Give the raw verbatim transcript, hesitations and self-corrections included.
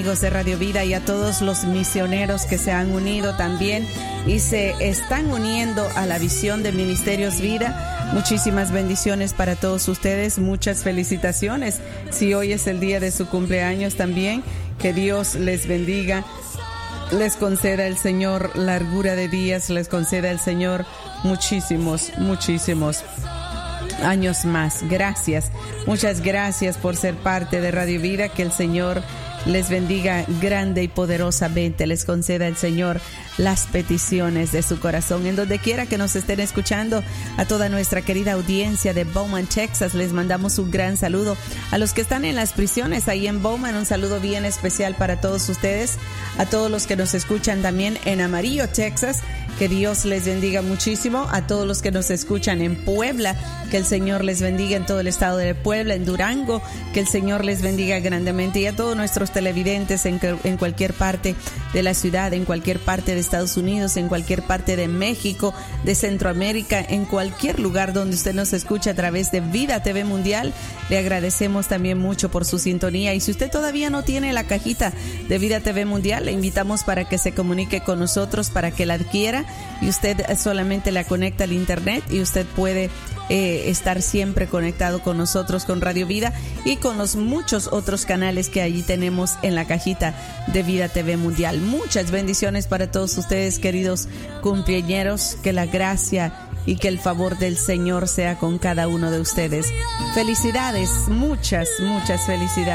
amigos de Radio Vida y a todos los misioneros que se han unido también y se están uniendo a la visión de Ministerios Vida. Muchísimas bendiciones para todos ustedes, muchas felicitaciones. Si hoy es el día de su cumpleaños también, que Dios les bendiga, les conceda el Señor largura de días, les conceda el Señor muchísimos, muchísimos años más. Gracias, muchas gracias por ser parte de Radio Vida. Que el Señor les bendiga grande y poderosamente. Les conceda el Señor las peticiones de su corazón. En donde quiera que nos estén escuchando, a toda nuestra querida audiencia de Bowman, Texas, les mandamos un gran saludo. A los que están en las prisiones ahí en Bowman, un saludo bien especial para todos ustedes. A todos los que nos escuchan también en Amarillo, Texas, que Dios les bendiga muchísimo. A todos los que nos escuchan en Puebla, que el Señor les bendiga en todo el estado de Puebla, en Durango, que el Señor les bendiga grandemente. Y a todos nuestros televidentes en, en cualquier parte de la ciudad, en cualquier parte de Estados Unidos, en cualquier parte de México, de Centroamérica, en cualquier lugar donde usted nos escucha a través de Vida T V Mundial, le agradecemos también mucho por su sintonía. Y si usted todavía no tiene la cajita de Vida T V Mundial, le invitamos para que se comunique con nosotros, para que la adquiera, y usted solamente la conecta al internet y usted puede eh, estar siempre conectado con nosotros, con Radio Vida y con los muchos otros canales que allí tenemos en la cajita de Vida T V Mundial. Muchas bendiciones para todos ustedes, queridos cumpleañeros. Que la gracia y que el favor del Señor sea con cada uno de ustedes. Felicidades, muchas, muchas felicidades.